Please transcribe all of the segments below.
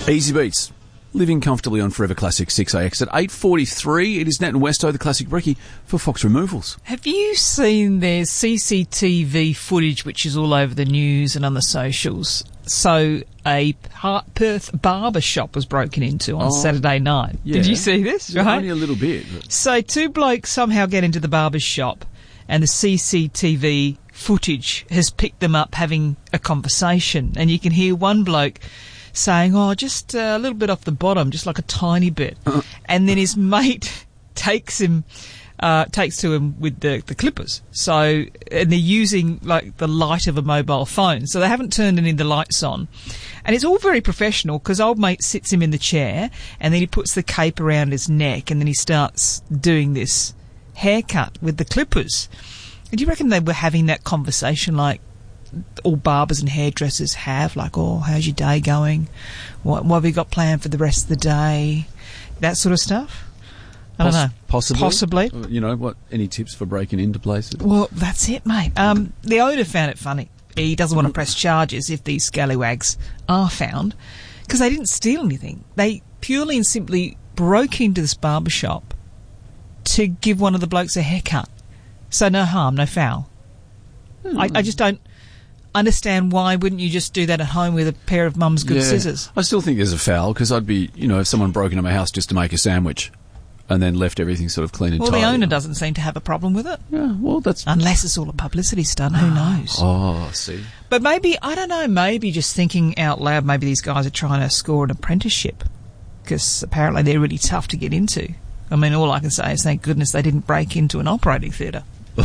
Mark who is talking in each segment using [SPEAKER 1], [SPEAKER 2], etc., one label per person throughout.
[SPEAKER 1] Easy Beats. Living comfortably on Forever Classic 6AX at 8:43. It is Nat and Westo, the Classic Brekkie, for Fox Removals.
[SPEAKER 2] Have you seen their CCTV footage, which is all over the news and on the socials? So a Perth barber shop was broken into on Saturday night. Yeah. Did you see this?
[SPEAKER 1] Yeah, only a little bit. But...
[SPEAKER 2] So two blokes somehow get into the barber shop, and the CCTV footage has picked them up having a conversation, and you can hear one bloke saying, just a little bit off the bottom, just like a tiny bit. And then his mate takes to him with the clippers. So, and they're using like the light of a mobile phone. So they haven't turned any of the lights on. And it's all very professional because old mate sits him in the chair and then he puts the cape around his neck and then he starts doing this haircut with the clippers. And do you reckon they were having that conversation like all barbers and hairdressers have, like, how's your day going? What have you got planned for the rest of the day? That sort of stuff. I don't know. Possibly.
[SPEAKER 1] You know, what? Any tips for breaking into places?
[SPEAKER 2] Well, that's it, mate. The owner found it funny. He doesn't want to press charges if these scallywags are found because they didn't steal anything. They purely and simply broke into this barber shop to give one of the blokes a haircut. So no harm, no foul. I just don't understand why wouldn't you just do that at home with a pair of mum's good scissors?
[SPEAKER 1] I still think there's a foul because I'd be, if someone broke into my house just to make a sandwich and then left everything sort of clean and tidy.
[SPEAKER 2] Well, the owner doesn't seem to have a problem with it.
[SPEAKER 1] Yeah, well, that's...
[SPEAKER 2] Unless it's all a publicity stunt, who knows?
[SPEAKER 1] Oh, I see.
[SPEAKER 2] But maybe, I don't know, maybe just thinking out loud, maybe these guys are trying to score an apprenticeship because apparently they're really tough to get into. I mean, all I can say is thank goodness they didn't break into an operating theatre.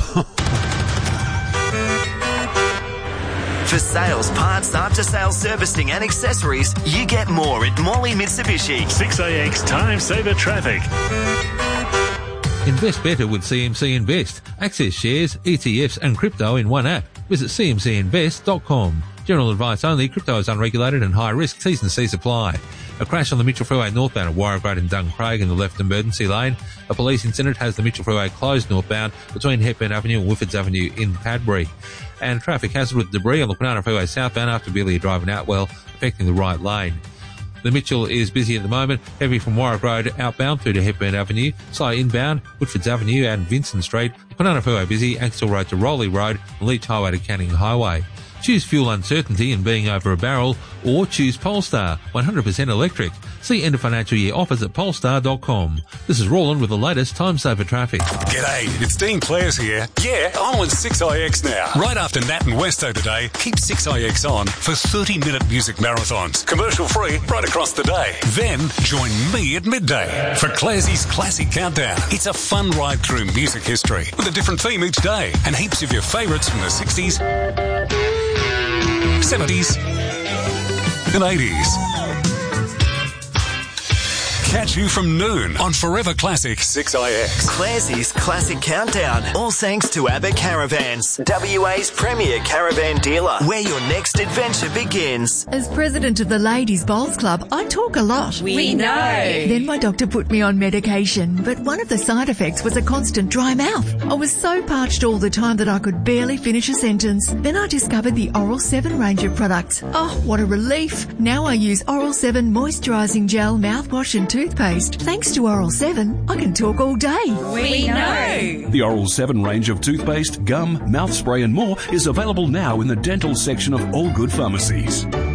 [SPEAKER 3] For sales, parts, after-sales servicing and accessories, you get more at Morley Mitsubishi.
[SPEAKER 4] 6AX Time Saver Traffic.
[SPEAKER 5] Invest better with CMC Invest. Access shares, ETFs and crypto in one app. Visit cmcinvest.com. General advice only. Crypto is unregulated and high risk. T's and C's apply. A crash on the Mitchell Freeway northbound at Warwick Road in Duncraig in the left emergency lane. A police incident has the Mitchell Freeway closed northbound between Hepburn Avenue and Whiffords Avenue in Padbury. And traffic hazard with debris on the Kwinana Freeway southbound after Belia Drive in Outwell, affecting the right lane. The Mitchell is busy at the moment, heavy from Warwick Road outbound through to Hepburn Avenue, slow inbound, Whitfords Avenue and Vincent Street, the Kwinana Freeway busy, Axel Road to Rowley Road, and Leach Highway to Canning Highway. Choose fuel uncertainty and being over a barrel, or choose Polestar, 100% electric. See end of financial year offers at polestar.com. This is Roland with the latest Time Saver Traffic.
[SPEAKER 4] G'day, it's Dean Clares here. Yeah, I'm on 6IX now. Right after Nat and Westo today, keep 6IX on for 30-minute music marathons. Commercial free right across the day. Then join me at midday for Clarsey's Classic Countdown. It's a fun ride through music history with a different theme each day and heaps of your favourites from the 60s, 70s and 80s. Catch you from noon on Forever Classic 6IX.
[SPEAKER 3] Clarsey's Classic Countdown. All thanks to Abbott Caravans, WA's premier caravan dealer, where your next adventure begins.
[SPEAKER 6] As president of the Ladies Bowls Club, I talk a lot.
[SPEAKER 7] We know.
[SPEAKER 6] Then my doctor put me on medication, but one of the side effects was a constant dry mouth. I was so parched all the time that I could barely finish a sentence. Then I discovered the Oral 7 range of products. Oh, what a relief. Now I use Oral 7 moisturising gel, mouthwash and toothpaste. Thanks to Oral 7, I can talk all day.
[SPEAKER 7] We know.
[SPEAKER 8] The Oral 7 range of toothpaste, gum, mouth spray and more is available now in the dental section of all good pharmacies.